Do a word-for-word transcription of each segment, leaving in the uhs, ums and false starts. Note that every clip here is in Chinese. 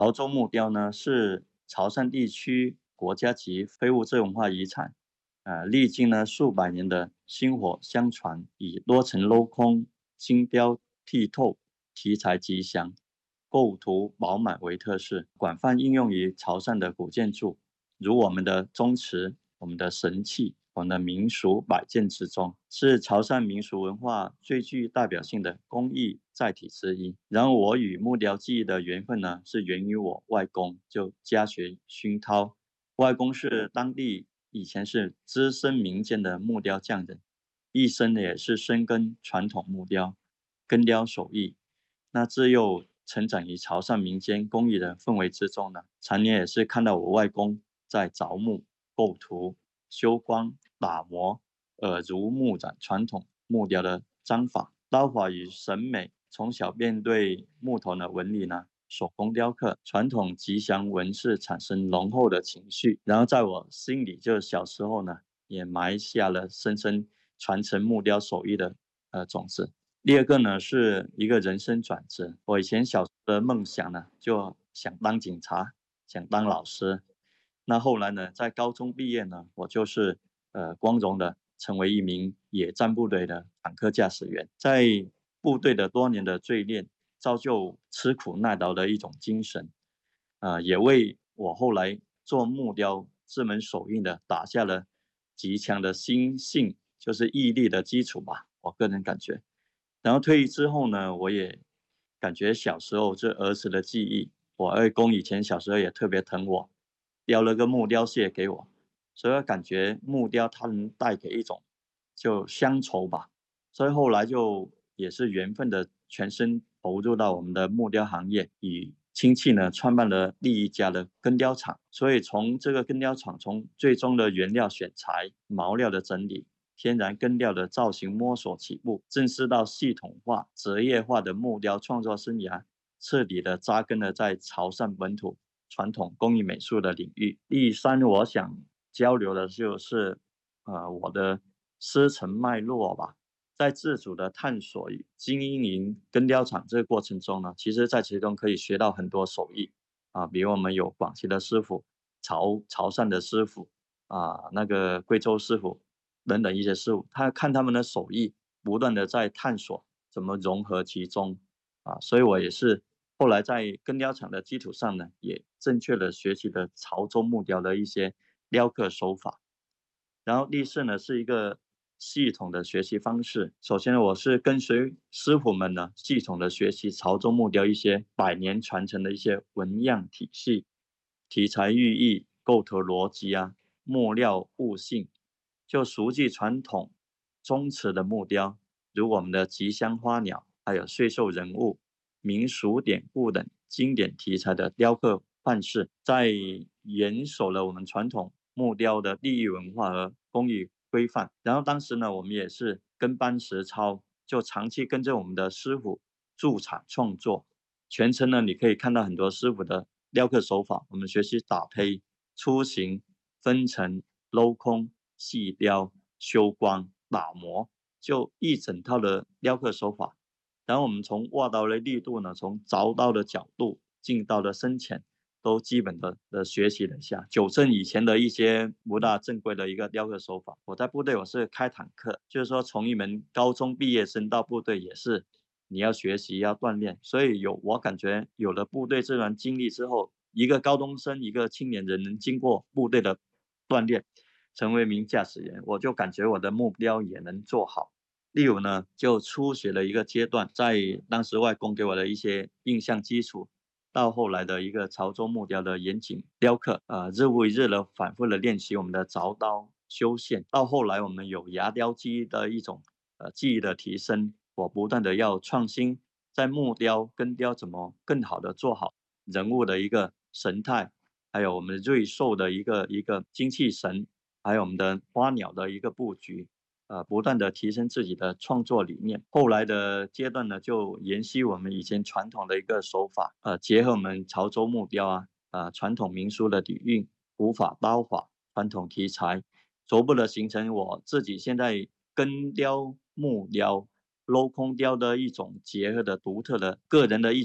潮州木雕呢是潮汕地区国家级非物质文化遗产，呃，历经了数百年的薪火相传，以多层镂空、精雕剔透、题材吉祥、构图饱满为特色，广泛应用于潮汕的古建筑，如我们的宗祠、我们的神器、我们的民俗摆件之中，是潮汕民俗文化最具代表性的工艺载体之一。然而，我与木雕技艺的缘分呢，是源于我外公，就家学熏陶。外公是当地以前是资深民间的木雕匠人，一生呢也是深耕传统木雕、根雕手艺。那自幼成长于潮汕民间工艺的氛围之中呢，常年也是看到我外公在凿木、构图、修光、打磨，耳濡目染传统木雕的章法、刀法与审美，从小便对木头的纹理呢、手工雕刻、传统吉祥纹饰产生浓厚的情绪，然后在我心里，就小时候呢，也埋下了深深传承木雕手艺的呃种子。第二个呢，是一个人生转折。我以前小时候的梦想呢，就想当警察，想当老师。那后来呢，在高中毕业呢，我就是呃光荣的成为一名野战部队的坦克驾驶员。在部队的多年的淬炼，造就吃苦耐劳的一种精神，啊、呃，也为我后来做木雕这门手艺呢，打下了极强的心性，就是毅力的基础吧。我个人感觉。然后退役之后呢，我也感觉小时候这儿时的记忆，我二公以前小时候也特别疼我，雕了个木雕蟹给我，所以我感觉木雕它能带给一种就乡愁吧，所以后来就也是缘分的全身投入到我们的木雕行业，与亲戚呢创办了第一家的根雕厂，所以从这个根雕厂，从最终的原料选材、毛料的整理、天然根料的造型摸索起步，正式到系统化、职业化的木雕创作生涯，彻底的扎根了在潮汕本土传统工艺美术的领域。第三，我想交流的就是呃我的师承脉络吧。在自主的探索与经营根雕厂这个过程中呢，其实在其中可以学到很多手艺啊，比如我们有广西的师傅、潮潮汕的师傅啊，那个贵州师傅等等一些师傅，他看他们的手艺，不断的在探索怎么融合其中啊，所以我也是后来在根雕厂的基础上呢，也正确的学习了潮州木雕的一些雕刻手法。然后第四呢，是一个系统的学习方式。首先呢，我是跟随师傅们呢，系统的学习潮州木雕一些百年传承的一些纹样体系、题材寓意、构图逻辑啊、木料悟性，就熟记传统宗祠的木雕，如我们的吉祥花鸟，还有岁寿人物、民俗典故等经典题材的雕刻范式，在严守了我们传统木雕的地域文化和工艺规范。然后当时呢，我们也是跟班实操，就长期跟着我们的师傅驻场创作。全程呢，你可以看到很多师傅的雕刻手法，我们学习打胚、粗形、分层、镂空、细雕、修光、打磨，就一整套的雕刻手法。然后我们从握刀的力度呢，从凿刀的角度、进刀的深浅，都基本的的学习了一下，纠正以前的一些不大正规的一个雕刻手法。我在部队我是开坦克，就是说从一门高中毕业生到部队也是你要学习要锻炼，所以有我感觉有了部队这段经历之后，一个高中生一个青年人能经过部队的锻炼，成为一名驾驶员，我就感觉我的目标也能做好。例如呢，就初学的一个阶段，在当时外公给我的一些印象基础，到后来的一个潮州木雕的严谨雕刻，呃，日复一日的反复的练习我们的凿刀修线，到后来我们有牙雕技艺的一种呃技艺的提升，我不断的要创新，在木雕根雕怎么更好的做好人物的一个神态，还有我们瑞兽的一个一个精气神，还有我们的花鸟的一个布局。呃，不断的提升自己的创作理念。后来的阶段呢，就沿袭我们以前传统的一个手法，呃，结合我们潮州木雕啊，啊、传统民俗的底蕴、古法、刀法、传统题材，逐步的形成我自己现在根雕、木雕、镂空雕的一种结合的独特的个人的一种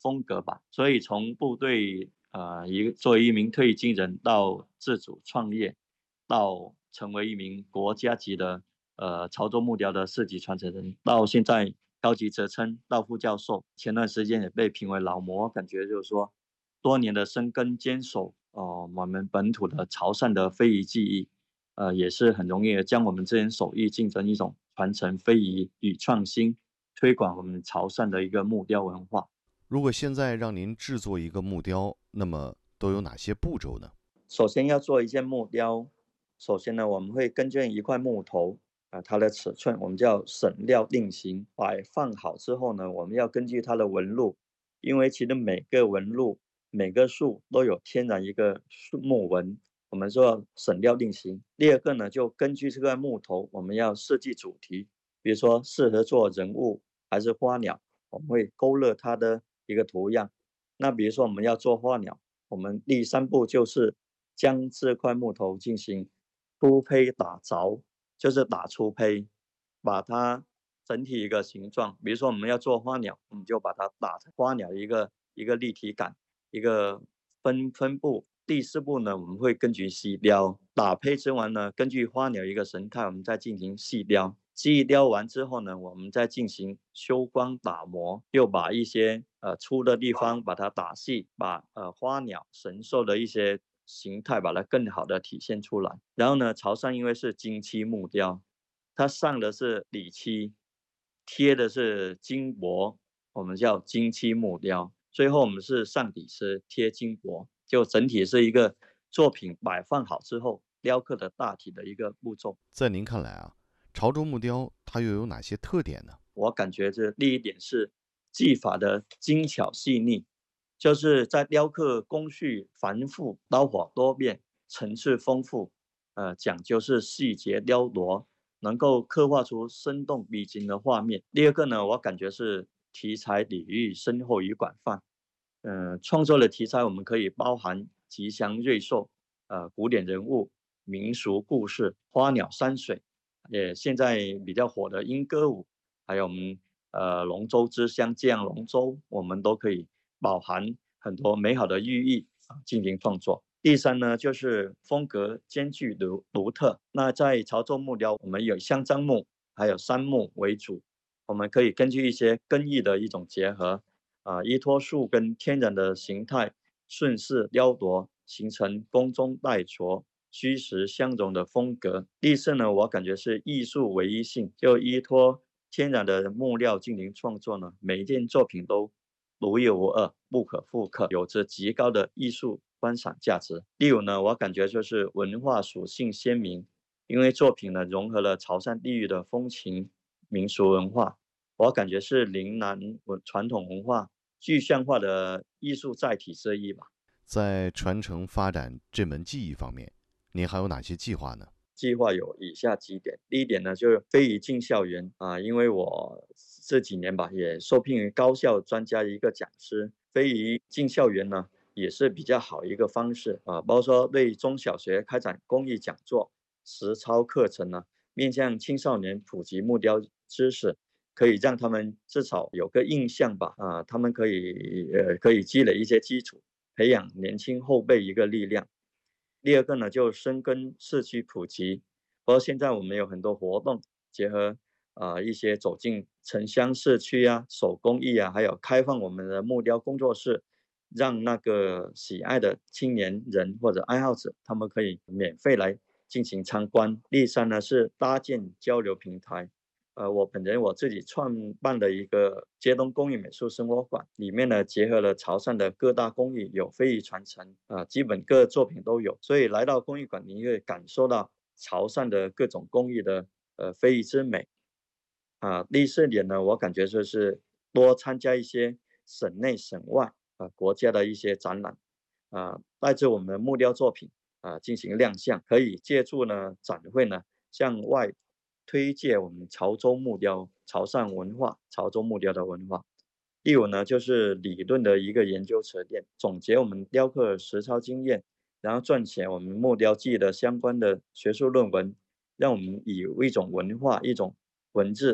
风格吧。所以从部队呃一个作为一名退役军人到自主创业，到成为一名国家级的呃潮州木雕的四级传承人，到现在高级职称到副教授，前段时间也被评为老模，感觉就是说多年的深耕坚守哦、呃我们本土的潮汕的非遗技艺，呃也是很容易的将我们这件手艺进成一种传承非遗与创新，推广我们潮汕的一个木雕文化。 如果现在让您制作一个木雕，那么都有哪些步骤呢？ 首先要做一件木雕，首先呢，我们会根据一块木头啊、它的尺寸，我们叫审料定型，摆放好之后呢，我们要根据它的纹路，因为其实每个纹路、每个树都有天然一个树木纹，我们说审料定型。第二个呢，就根据这个木头，我们要设计主题，比如说适合做人物还是花鸟，我们会勾勒它的一个图样。那比如说我们要做花鸟，我们第三步就是将这块木头进行粗胚打凿，就是打粗胚，把它整体一个形状。比如说我们要做花鸟，我们就把它打成花鸟一个一个立体感，一个分分布。第四步呢，我们会根据细雕打胚之完呢，根据花鸟一个神态，我们再进行细雕。细雕完之后呢，我们再进行修光打磨，又把一些呃粗的地方把它打细，把呃花鸟神兽的一些形态把它更好的体现出来。然后呢，朝上因为是金漆木雕，它上的是底漆，贴的是金箔，我们叫金漆木雕。最后我们是上底是贴金箔，就整体是一个作品摆放好之后雕刻的大体的一个步骤。 在您看来啊，潮州木雕它又有哪些特点呢？ 我感觉这第一点是技法的精巧细腻，就是在雕刻工序繁复、刀法多变、层次丰富，呃，讲究是细节雕琢，能够刻画出生动逼真的画面。第二个呢，我感觉是题材领域深厚与广泛，呃，创作的题材我们可以包含吉祥瑞兽、呃，古典人物、民俗故事、花鸟山水，也现在比较火的莺歌舞。还有我们呃龙舟之乡这样龙舟，我们都可以饱含很多美好的寓意啊进行创作。第三呢，就是风格兼具独独特。那在潮州木雕，我们有香樟木还有杉木为主，我们可以根据一些根艺的一种结合，啊、依托树根天然的形态，顺势雕琢，形成宫中带着虚实相融的风格。第四呢，我感觉是艺术唯一性，就依托天然的木料进行创作呢，每一件作品都独一无二、不可复刻，有着极高的艺术观赏价值。第五呢，我感觉就是文化属性鲜明，因为作品呢融合了潮汕地域的风情、民俗文化，我感觉是岭南文传统文化具象化的艺术载体之一吧。 在传承发展这门技艺方面，您还有哪些计划呢？ 计划有以下几点。第一点呢，就是非遗进校园啊，因为我这几年吧，也受聘于高校专家一个讲师，非遗进校园呢，也是比较好一个方式啊。包括说对中小学开展公益讲座、实操课程呢，面向青少年普及木雕知识，可以让他们至少有个印象吧啊，他们可以呃可以积累一些基础，培养年轻后辈一个力量。第二个呢，就深耕社区普及，包括现在我们有很多活动，结合啊、呃一些走进城乡社区啊、手工艺啊，还有开放我们的木雕工作室，让那个喜爱的青年人或者爱好者，他们可以免费来进行参观。第三呢，是搭建交流平台，呃，我本人我自己创办的一个街东工艺美术生活馆，里面呢结合了潮汕的各大工艺，有非遗传承啊、基本各作品都有，所以来到工艺馆，你会感受到潮汕的各种工艺的呃非遗之美啊。第四点呢，我感觉就是多参加一些省内省外啊国家的一些展览啊，带着我们的木雕作品啊进行亮相，可以借助呢展会呢向外推介我们潮州木雕、潮汕文化、潮州木雕的文化。第五呢，就是理论的一个研究沉淀，总结我们雕刻实操经验，然后撰写我们木雕技的相关的学术论文，让我们以一种文化、一种文字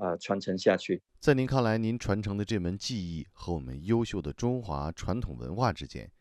呃传承下去。 在您看来，您传承的这门技艺和我们优秀的中华传统文化之间